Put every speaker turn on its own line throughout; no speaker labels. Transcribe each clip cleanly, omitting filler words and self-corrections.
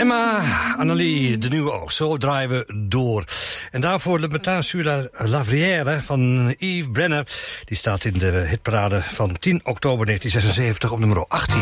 Emma, Annelie, de nieuwe oogst. Zo draaien we door. En daarvoor Le Matin sur la Lavrière van Yves Brenner. Die staat in de hitparade van 10 oktober 1976 op nummer 18.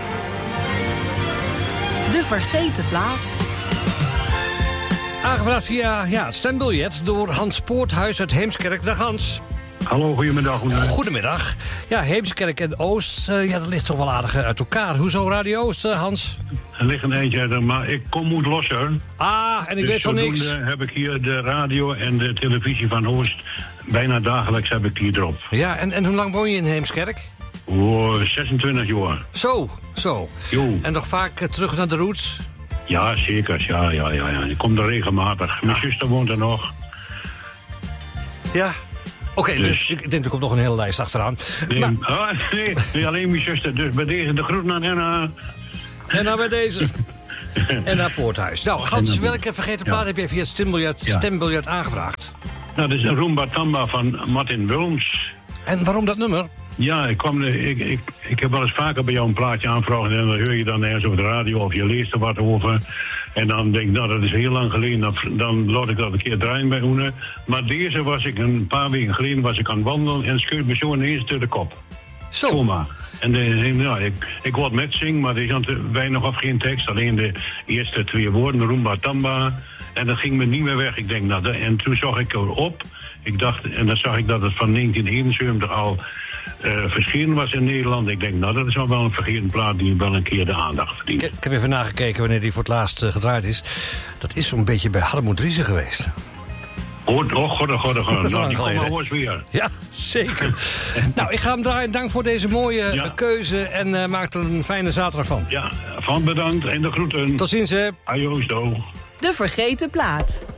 De vergeten plaat.
Aangevraagd via het stembiljet door Hans Poorthuis uit Heemskerk. Dag Hans.
Hallo, goedemiddag.
Goedemiddag. Ja, Heemskerk en Oost, dat ligt toch wel aardig uit elkaar. Hoezo Radio Oost, Hans?
Er ligt een eentje uit, maar ik moet losser.
En ik weet van niks.
Dus heb ik hier de radio en de televisie van Oost. Bijna dagelijks heb ik die erop.
Ja, en hoe lang woon je in Heemskerk?
26 jaar.
Zo.
Jo.
En nog vaak terug naar de roots?
Ja, zeker. Ja. Ik kom er regelmatig. Mijn zuster woont er nog.
Ja. Oké, dus ik denk er komt nog een hele lijst achteraan.
Nee, alleen mijn zuster. Dus bij deze de groet aan Enna.
Enna bij deze. Enna Poorthuis. Nou, Hans, welke vergeten plaat heb jij via het stembiljet aangevraagd?
Nou, dat is een Rumba Tamba van Martin Wilms.
En waarom dat nummer? Ja,
ik heb wel eens vaker bij jou een plaatje aanvragen en dan hoor je dan ergens op de radio of je leest er wat over. En dan denk ik, nou dat is heel lang geleden, dan laat ik dat een keer draaien bij Oene. Maar deze was ik een paar weken geleden aan het wandelen en scheurde me zo ineens door de kop.
Zo.
Zomaar. En ik word met zingen, maar er is weinig of geen tekst. Alleen de eerste 2 woorden, Rumba Tamba. En dat ging me niet meer weg. Ik denk, en toen zag ik erop. Ik dacht, en dan zag ik dat het van 1971 al verschenen was in Nederland. Ik denk, dat is wel een vergeten plaat die wel een keer de aandacht verdient.
Ik heb even nagekeken wanneer die voor het laatst gedraaid is. Dat is zo'n beetje bij Harmut Riese geweest.
God.
Nou,
die komen we weer.
Ja, zeker. Nou, ik ga hem draaien. Dank voor deze mooie keuze. En maak er een fijne zaterdag van.
Ja, van bedankt en de groeten.
Tot ziens, hè.
Adios, doeg.
De vergeten plaat.